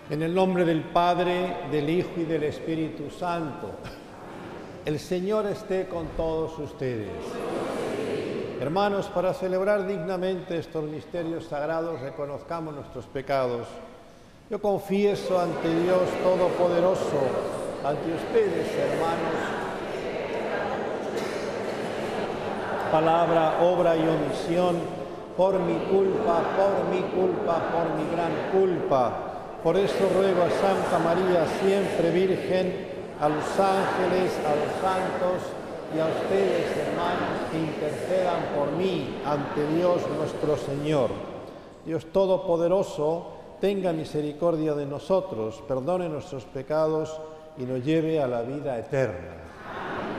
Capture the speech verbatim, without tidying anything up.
En el nombre del Padre, del Hijo y del Espíritu Santo. El Señor esté con todos ustedes. Hermanos, para celebrar dignamente estos misterios sagrados, reconozcamos nuestros pecados. Yo confieso ante Dios Todopoderoso, ante ustedes, hermanos, palabra, obra y omisión, por mi culpa, por mi culpa, por mi gran culpa. Por eso ruego a Santa María, siempre Virgen, a los ángeles, a los santos y a ustedes, hermanos, que intercedan por mí ante Dios nuestro Señor. Dios Todopoderoso, tenga misericordia de nosotros, perdone nuestros pecados y nos lleve a la vida eterna.